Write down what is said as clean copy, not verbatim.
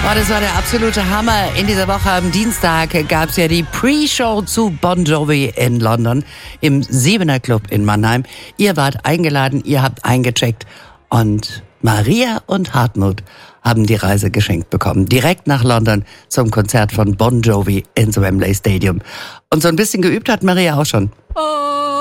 Oh, das war der absolute Hammer. In dieser Woche am Dienstag gab es ja die Pre-Show zu Bon Jovi in London im Siebener Club in Mannheim. Ihr wart eingeladen, ihr habt eingecheckt und Maria und Hartmut haben die Reise geschenkt bekommen. Direkt nach London zum Konzert von Bon Jovi ins Wembley Stadium. Und so ein bisschen geübt hat Maria auch schon. Oh.